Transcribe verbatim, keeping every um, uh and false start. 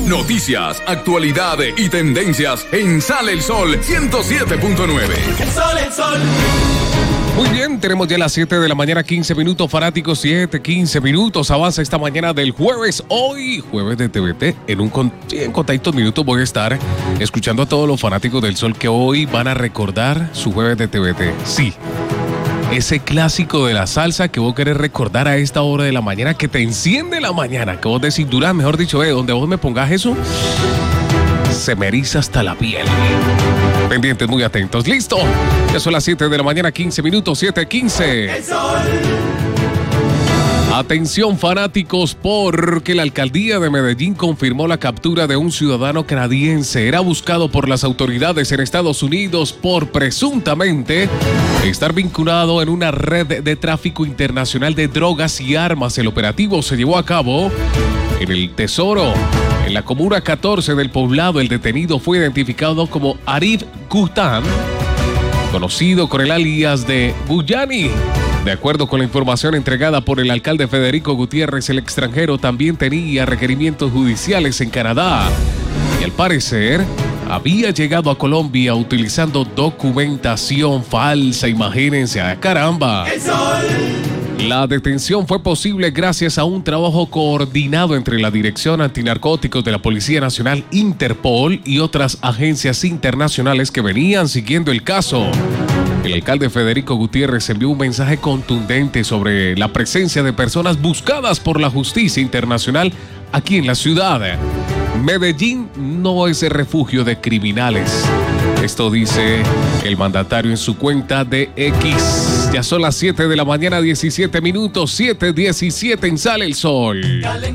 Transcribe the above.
Noticias, actualidad y tendencias en Sale el Sol ciento siete punto nueve. El sol, el sol. Muy bien, tenemos ya las siete de la mañana, quince minutos, fanáticos, siete, quince minutos. Avanza esta mañana del jueves, hoy, jueves de T V T. En un con, sí, en contaditos minutos voy a estar escuchando a todos los fanáticos del Sol que hoy van a recordar su jueves de T V T. Sí, ese clásico de la salsa que vos querés recordar a esta hora de la mañana, que te enciende la mañana, que vos decís, Durán, mejor dicho, eh, donde vos me pongas eso, se me eriza hasta la piel. Pendientes, muy atentos. ¡Listo! Ya son las siete de la mañana, quince minutos, siete quince. El sol. Atención, fanáticos, porque la alcaldía de Medellín confirmó la captura de un ciudadano canadiense. Era buscado por las autoridades en Estados Unidos por presuntamente estar vinculado en una red de tráfico internacional de drogas y armas. El operativo se llevó a cabo en el Tesoro, en la comuna catorce del poblado. El detenido fue identificado como Arif Gután, conocido con el alias de Buyani. De acuerdo con la información entregada por el alcalde Federico Gutiérrez, el extranjero también tenía requerimientos judiciales en Canadá y al parecer había llegado a Colombia utilizando documentación falsa. Imagínense, ¡ah, caramba! El sol. La detención fue posible gracias a un trabajo coordinado entre la Dirección Antinarcóticos de la Policía Nacional, Interpol y otras agencias internacionales que venían siguiendo el caso. El alcalde Federico Gutiérrez envió un mensaje contundente sobre la presencia de personas buscadas por la justicia internacional aquí en la ciudad. Medellín no es el refugio de criminales. Esto dice el mandatario en su cuenta de X. Ya son las siete de la mañana, diecisiete minutos, siete diecisiete en Sale el Sol.